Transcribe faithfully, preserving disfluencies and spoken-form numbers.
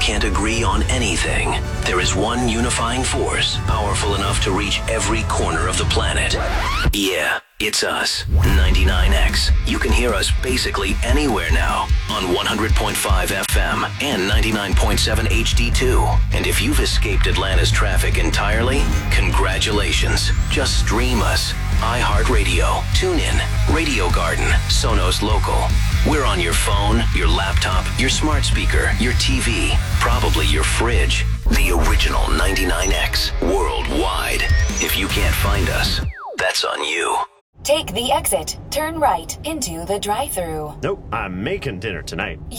can't agree on anything, there is one unifying force powerful enough to reach every corner of the planet. Yeah, it's us, ninety-nine X. You can hear us basically anywhere now on one hundred point five F M and ninety-nine point seven H D two. And if you've escaped Atlanta's traffic entirely, congratulations. Just stream us. iHeartRadio, TuneIn, Radio Garden, Sonos Local. We're on your phone, your laptop, your smart speaker, your T V, probably your fridge. The original ninety-nine X worldwide. If you can't find us, that's on you. Take the exit, turn right into the drive-thru. Nope, I'm making dinner tonight.